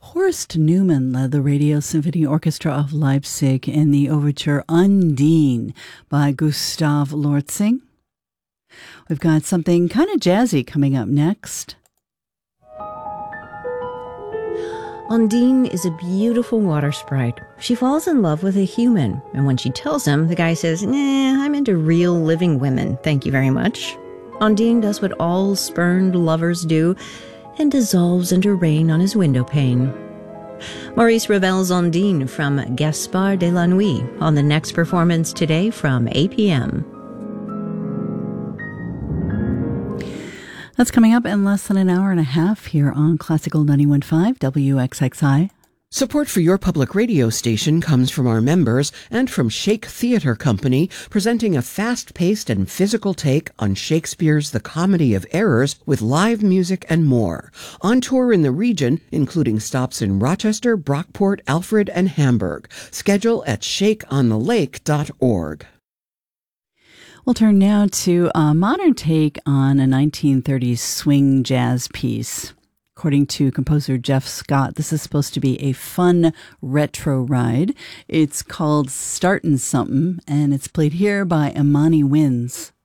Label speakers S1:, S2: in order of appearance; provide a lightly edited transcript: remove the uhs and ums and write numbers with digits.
S1: Horst Newman led the Radio Symphony Orchestra of Leipzig in the overture Undine by Gustav Lortzing. We've got something kind of jazzy coming up next.
S2: Undine is a beautiful water sprite. She falls in love with a human, and when she tells him, the guy says, "Nah, I'm into real living women, thank you very much." Undine does what all spurned lovers do and dissolves into rain on his window pane. Maurice Ravel's Undine from Gaspard de la Nuit on the next performance today from 8 p.m.
S1: That's coming up in less than an hour and a half here on Classical 91.5 WXXI.
S3: Support for your public radio station comes from our members and from Shake Theatre Company, presenting a fast-paced and physical take on Shakespeare's The Comedy of Errors with live music and more. On tour in the region, including stops in Rochester, Brockport, Alfred, and Hamburg. Schedule at shakeonthelake.org.
S1: We'll turn now to a modern take on a 1930s swing jazz piece. According to composer Jeff Scott, this is supposed to be a fun retro ride. It's called Startin' Something, and it's played here by Imani Winds.